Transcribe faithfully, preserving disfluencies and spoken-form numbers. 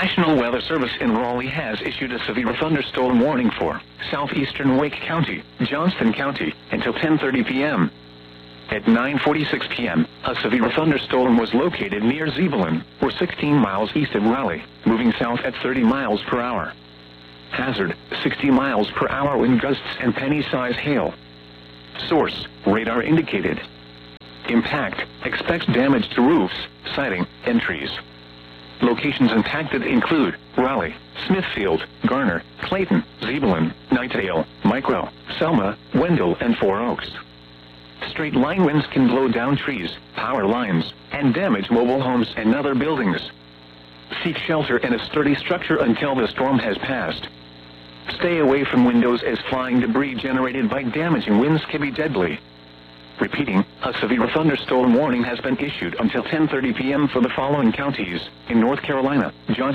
National Weather Service in Raleigh has issued a severe thunderstorm warning for southeastern Wake County, Johnston County, until ten thirty p m At nine forty-six p m, a severe thunderstorm was located near Zebulon, or sixteen miles east of Raleigh, moving south at thirty miles per hour. Hazard, sixty miles per hour wind gusts and penny-size hail. Source, radar indicated. Impact, expects damage to roofs, siding, and trees. Locations impacted include Raleigh, Smithfield, Garner, Clayton, Zebulon, Knightdale, Micro, Selma, Wendell, and Four Oaks. Straight line winds can blow down trees, power lines, and damage mobile homes and other buildings. Seek shelter in a sturdy structure until the storm has passed. Stay away from windows as flying debris generated by damaging winds can be deadly. Repeating, a severe thunderstorm warning has been issued until ten thirty p m for the following counties in North Carolina, Johnston.